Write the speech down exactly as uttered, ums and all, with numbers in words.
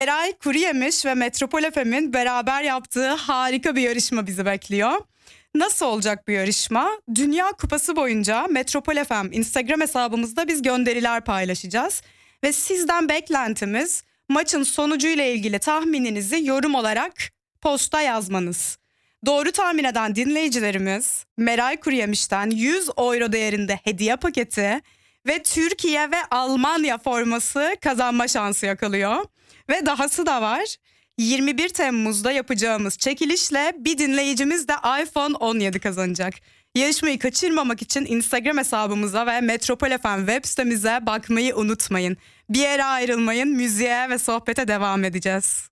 Eray Kuruyemiş ve Metropol F M'in beraber yaptığı harika bir yarışma bizi bekliyor. Nasıl olacak bu yarışma? Dünya Kupası boyunca Metropol F M Instagram hesabımızda biz gönderiler paylaşacağız. Ve sizden beklentimiz maçın sonucuyla ilgili tahmininizi yorum olarak posta yazmanız. Doğru tahmin eden dinleyicilerimiz Meral Kuruyemiş'ten yüz euro değerinde hediye paketi ve Türkiye ve Almanya forması kazanma şansı yakalıyor. Ve dahası da var. yirmi bir Temmuz'da yapacağımız çekilişle bir dinleyicimiz de iPhone on yedi kazanacak. Yarışmayı kaçırmamak için Instagram hesabımıza ve Metropol F M web sitemize bakmayı unutmayın. Bir yere ayrılmayın, müziğe ve sohbete devam edeceğiz.